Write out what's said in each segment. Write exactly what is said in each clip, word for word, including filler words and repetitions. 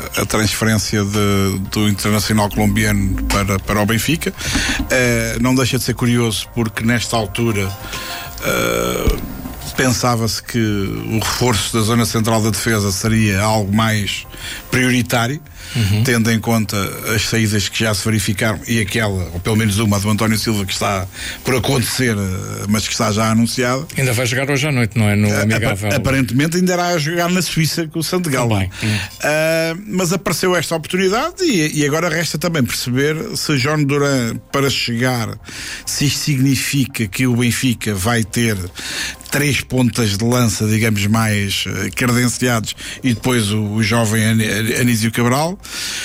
a transferência de, do internacional colombiano para, para o Benfica. Uh, não deixa de ser curioso porque nesta altura uh, pensava-se que o reforço da zona central da defesa seria algo mais prioritário, uhum. tendo em conta as saídas que já se verificaram e aquela, ou pelo menos uma do António Silva que está por acontecer, mas que está já anunciada. Ainda vai jogar hoje à noite, não é? No amigável. Aparentemente ainda irá jogar na Suíça com o Santo Galo. Uhum. Uh, mas apareceu esta oportunidade e, e agora resta também perceber se João Duran, para chegar, se isto significa que o Benfica vai ter três pontas de lança, digamos, mais uh, credenciados e depois o, o jovem An- Anísio Cabral.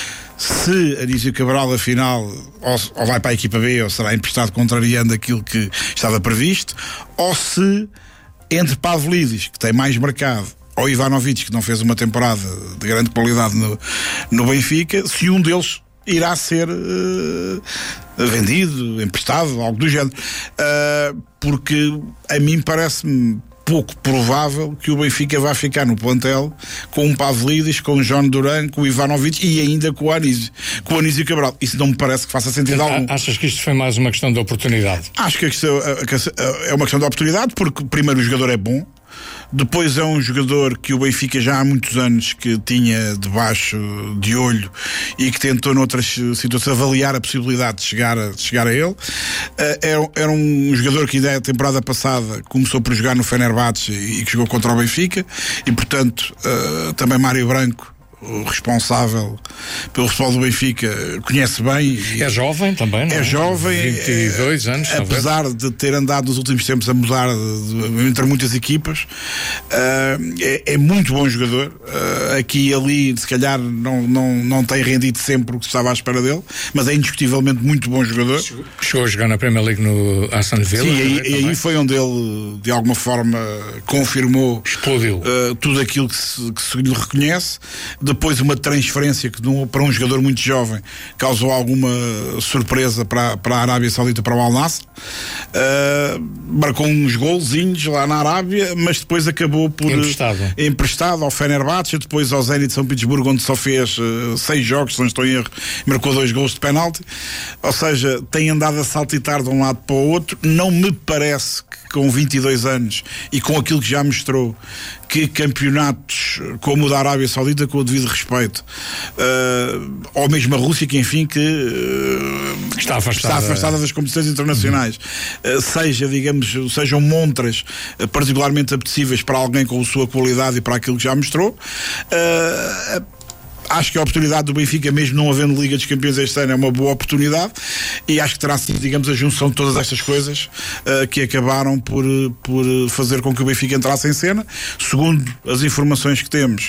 Se Anísio Cabral, afinal, ou, ou vai para a equipa B ou será emprestado contrariando aquilo que estava previsto, ou se entre Pavlidis, que tem mais mercado, ou Ivanovic, que não fez uma temporada de grande qualidade no, no Benfica, se um deles irá ser uh, vendido, emprestado, algo do género. Uh, porque a mim parece-me pouco provável que o Benfica vá ficar no plantel com um Pavlidis, com o João Duran, com o Ivanovic e ainda com o Anísio, com o Anísio Cabral. Isso não me parece que faça sentido a, algum. Achas que isto foi mais uma questão de oportunidade? Acho que isto é uma questão de oportunidade, porque primeiro o jogador é bom, depois é um jogador que o Benfica já há muitos anos que tinha debaixo de olho e que tentou noutras situações avaliar a possibilidade de chegar a, de chegar a ele. Era, era um jogador que ainda a temporada passada começou por jogar no Fenerbahçe e que jogou contra o Benfica e portanto também Mário Branco, o responsável pelo futebol do Benfica, conhece bem. É jovem também, não é? É jovem. vinte e dois anos, apesar talvez. de ter andado nos últimos tempos a mudar de, de, entre muitas equipas, uh, é, é muito bom jogador. Uh, aqui e ali, se calhar, não, não, não tem rendido sempre o que se estava à espera dele, mas é indiscutivelmente muito bom jogador. Chegou a jogar na Premier League no Aston Villa. Sim, e, e aí foi onde ele, de alguma forma, confirmou Explodiu. Uh, tudo aquilo que se, que se lhe reconhece. Depois uma transferência que não, para um jogador muito jovem causou alguma surpresa para, para a Arábia Saudita, para o Al Nassr. Uh, marcou uns golzinhos lá na Arábia, mas depois acabou por emprestado, emprestado ao Fenerbahçe, depois ao Zenit de São Petersburgo, onde só fez uh, seis jogos, se não estou em erro, marcou dois gols de penalti. Ou seja, tem andado a saltitar de um lado para o outro. Não me parece que com vinte e dois anos e com aquilo que já mostrou, que campeonatos como o da Arábia Saudita, com o devido respeito, uh, ou mesmo a Rússia, que enfim que uh, está, afastada. está afastada das competições internacionais, uhum. uh, seja, digamos, sejam montras uh, particularmente apetecíveis para alguém com a sua qualidade e para aquilo que já mostrou. Uh, Acho que a oportunidade do Benfica, mesmo não havendo Liga dos Campeões este ano, é uma boa oportunidade e acho que terá sido, digamos, a junção de todas estas coisas uh, que acabaram por, por fazer com que o Benfica entrasse em cena. Segundo as informações que temos,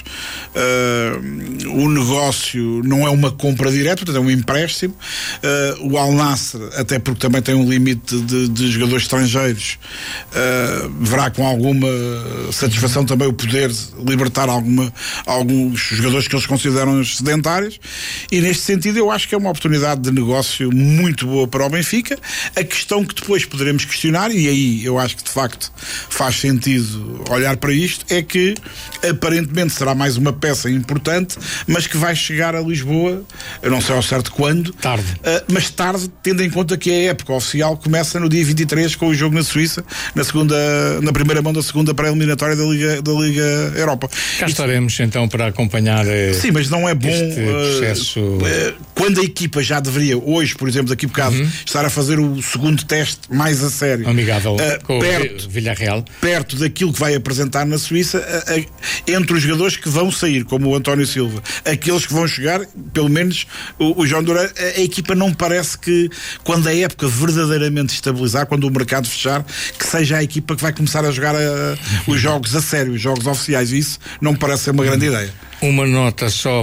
uh, o negócio não é uma compra direta, portanto é um empréstimo. Uh, o Al Nassr, até porque também tem um limite de, de jogadores estrangeiros, uh, verá com alguma satisfação também o poder libertar alguma, alguns jogadores que eles consideram sedentários, e neste sentido eu acho que é uma oportunidade de negócio muito boa para o Benfica. A questão que depois poderemos questionar, e aí eu acho que de facto faz sentido olhar para isto, é que aparentemente será mais uma peça importante, mas que vai chegar a Lisboa, eu não sei ao certo quando, tarde. Uh, mas tarde, tendo em conta que a época oficial começa no dia vinte e três com o jogo na Suíça, na segunda, na primeira mão da segunda pré-eliminatória da Liga, da Liga Europa. Cá estaremos então para acompanhar. Eh... Sim, mas não é bom este processo. Uh, quando a equipa já deveria, hoje, por exemplo, daqui a bocado, uhum. estar a fazer o segundo teste mais a sério, amigável uh, com perto, o Villarreal, perto daquilo que vai apresentar na Suíça, uh, uh, entre os jogadores que vão sair, como o António Silva, aqueles que vão chegar, pelo menos o, o João Duran, a, a equipa não parece que, quando a época verdadeiramente estabilizar, quando o mercado fechar, que seja a equipa que vai começar a jogar a, a, os jogos a sério, os jogos oficiais. Isso não me parece ser uma grande ideia. Uma nota só